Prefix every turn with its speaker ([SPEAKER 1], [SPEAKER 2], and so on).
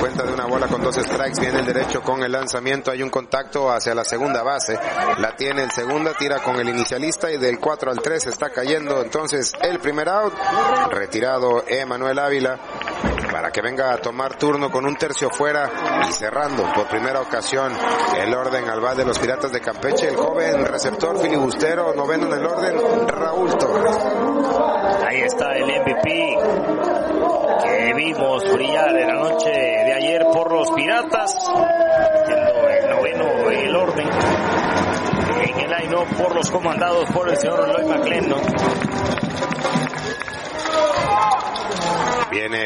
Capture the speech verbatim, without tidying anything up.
[SPEAKER 1] cuenta de una bola con dos strikes. Viene el derecho con el lanzamiento. Hay un contacto hacia la segunda base. La tiene el segunda, tira con el inicialista y del cuatro al tres está cayendo entonces el primer out. Retirado Emanuel Ávila para que venga a tomar turno con un tercio fuera y cerrando por primera ocasión el orden al bat de los Piratas de Campeche, el joven receptor filibustero, noveno en el orden, Raúl Torres.
[SPEAKER 2] Ahí está el M V P que vimos brillar en la noche de ayer por los Piratas, siendo el noveno en el orden en el line-up por los comandados por el señor Lloyd McClendon.
[SPEAKER 1] Viene